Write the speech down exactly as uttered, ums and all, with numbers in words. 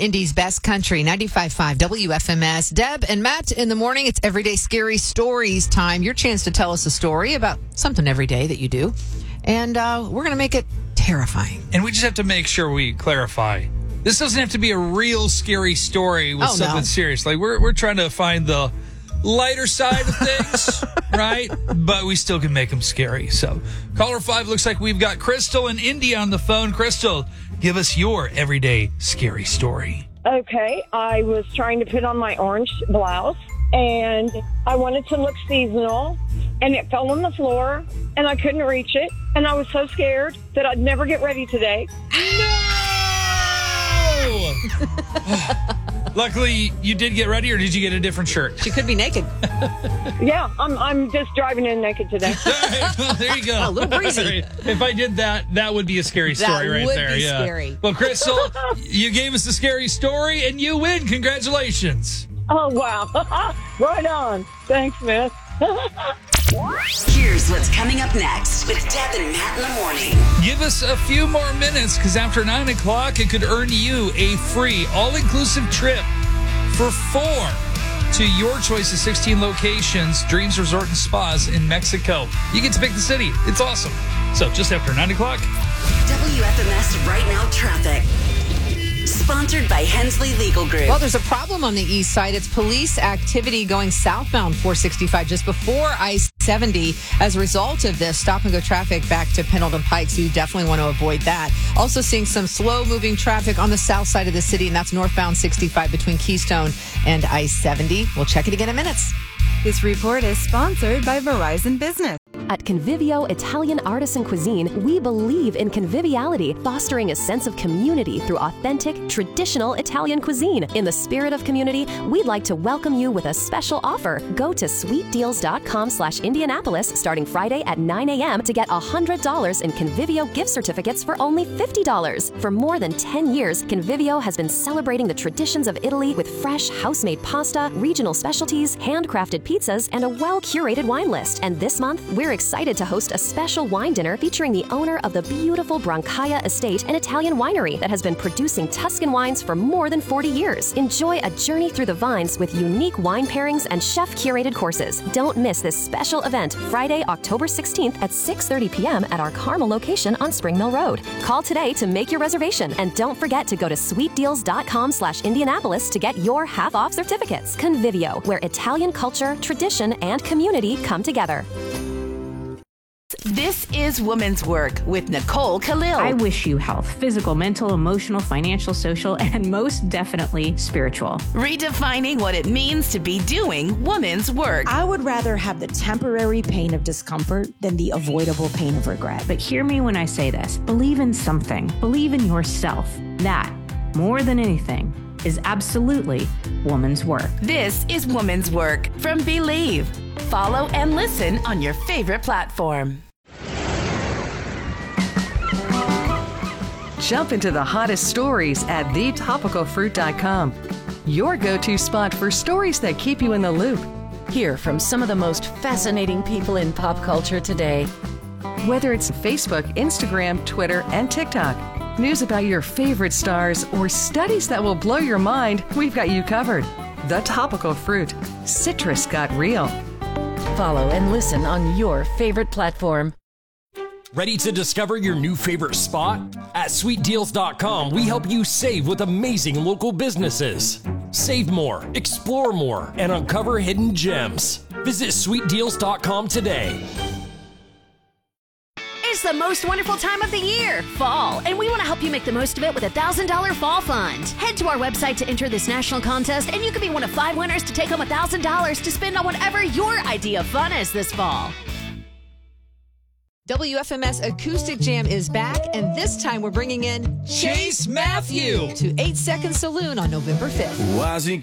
Indy's best country, ninety-five point five W F M S. Deb and Matt in the morning. It's Everyday Scary Stories time. Your chance to tell us a story about something every day that you do. And uh, we're going to make it terrifying. And we just have to make sure we clarify. This doesn't have to be a real scary story with oh, something no. serious. Like we're we're trying to find the lighter side of things, right? But we still can make them scary. So, caller five, looks like we've got Crystal and Indy on the phone. Crystal, give us your everyday scary story. Okay, I was trying to put on my orange blouse, and I wanted to look seasonal, and it fell on the floor, and I couldn't reach it, and I was so scared that I'd never get ready today. No! Luckily, you did get ready, or did you get a different shirt? She could be naked. Yeah, I'm I'm just driving in naked today. All right, well, there you go. A little breezy. Right. If I did that, that would be a scary story That right would there. be yeah. scary. Well, Crystal, you gave us a scary story, and you win. Congratulations. Oh, wow. Right on. Thanks, Miss. Here's what's coming up next with Deb and Matt in the morning. Give us a few more minutes, because after nine o'clock, it could earn you a free all-inclusive trip for four to your choice of sixteen locations, Dreams Resort and Spas in Mexico. You get to pick the city. It's awesome. So just after nine o'clock. W F M S Right Now Traffic. Sponsored by Hensley Legal Group. Well, there's a problem on the east side. It's police activity going southbound four sixty-five just before I seventy. As a result of this, stop-and-go traffic back to Pendleton Pike, so you definitely want to avoid that. Also seeing some slow-moving traffic on the south side of the city, and that's northbound sixty-five between Keystone and I seventy. We'll check it again in minutes. This report is sponsored by Verizon Business. At Convivio Italian Artisan Cuisine, we believe in conviviality, fostering a sense of community through authentic, traditional Italian cuisine. In the spirit of community, we'd like to welcome you with a special offer. Go to sweetdeals.com slash Indianapolis starting Friday at nine a.m. to get one hundred dollars in Convivio gift certificates for only fifty dollars. For more than ten years, Convivio has been celebrating the traditions of Italy with fresh, house-made pasta, regional specialties, handcrafted pizzas, and a well-curated wine list. And this month, we're excited to host a special wine dinner featuring the owner of the beautiful Brancaia Estate, an Italian winery that has been producing Tuscan wines for more than forty years. Enjoy a journey through the vines with unique wine pairings and chef-curated courses. Don't miss this special event Friday, October sixteenth at six thirty p.m. at our Carmel location on Spring Mill Road. Call today to make your reservation, and don't forget to go to sweetdeals.com slash Indianapolis to get your half-off certificates. Convivio, where Italian culture, tradition, and community come together. This is Woman's Work with Nicole Khalil. I wish you health, physical, mental, emotional, financial, social, and most definitely spiritual. Redefining what it means to be doing woman's work. I would rather have the temporary pain of discomfort than the avoidable pain of regret. But hear me when I say this. Believe in something. Believe in yourself. That, more than anything, is absolutely woman's work. This is Woman's Work from Believe. Follow and listen on your favorite platform. Jump into the hottest stories at the topical fruit dot com. Your go-to spot for stories that keep you in the loop. Hear from some of the most fascinating people in pop culture today. Whether it's Facebook, Instagram, Twitter, and TikTok, news about your favorite stars, or studies that will blow your mind, we've got you covered. The Topical Fruit. Citrus got real. Follow and listen on your favorite platform. Ready to discover your new favorite spot? At sweet deals dot com, we help you save with amazing local businesses. Save more, explore more, and uncover hidden gems. Visit sweet deals dot com today. It's the most wonderful time of the year, fall, and we want to help you make the most of it with a one thousand dollars fall fund. Head to our website to enter this national contest, and you could be one of five winners to take home one thousand dollars to spend on whatever your idea of fun is this fall. W F M S Acoustic Jam is back, and this time we're bringing in Chase Matthew to eight second Saloon on November fifth. Why's he